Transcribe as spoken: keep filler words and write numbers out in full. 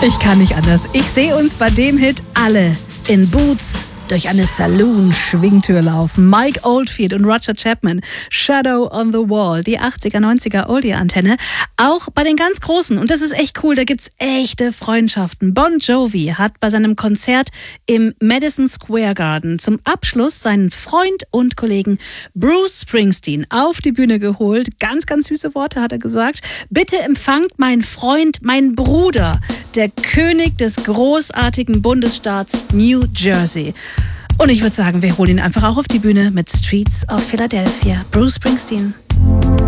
Ich kann nicht anders. Ich sehe uns bei dem Hit alle in Boots durch eine Saloon-Schwingtür laufen. Mike Oldfield und Roger Chapman, Shadow on the Wall, die achtziger, neunziger Oldie-Antenne. Auch bei den ganz Großen, und das ist echt cool, da gibt's echte Freundschaften. Bon Jovi hat bei seinem Konzert im Madison Square Garden zum Abschluss seinen Freund und Kollegen Bruce Springsteen auf die Bühne geholt. Ganz, ganz süße Worte hat er gesagt. Bitte empfangt meinen Freund, meinen Bruder, der König des großartigen Bundesstaats New Jersey. Und ich würde sagen, wir holen ihn einfach auch auf die Bühne mit Streets of Philadelphia. Bruce Springsteen.